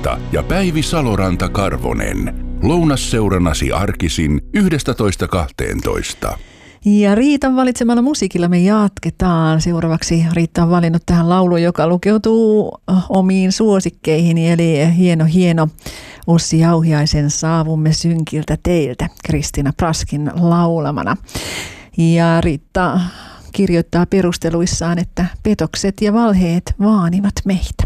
Saloranta ja Päivi Saloranta-Karvonen. Lounasseurannasi arkisin 11.12. Ja Riitan valitsemalla musiikilla me jatketaan. Seuraavaksi Riitta on valinnut tähän laulu, joka lukeutuu omiin suosikkeihin. Eli hieno Ossi Jauhiaisen Saavumme synkiltä teiltä Kristina Praskin laulamana. Ja Riitta kirjoittaa perusteluissaan, että petokset ja valheet vaanivat meitä.